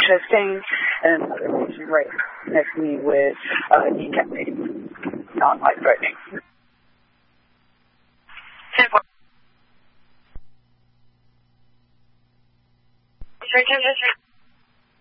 chastain, and another patient right next to me with kneecap pain, non-life-threatening. 10-4. Sorry, 10-4.